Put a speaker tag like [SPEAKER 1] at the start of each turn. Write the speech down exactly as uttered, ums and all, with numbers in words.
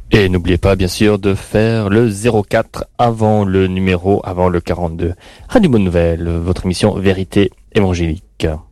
[SPEAKER 1] Et n'oubliez pas, bien sûr, de faire le zéro quatre avant le numéro, avant le quarante-deux. Radio Bonne Nouvelle, votre émission Vérité évangélique.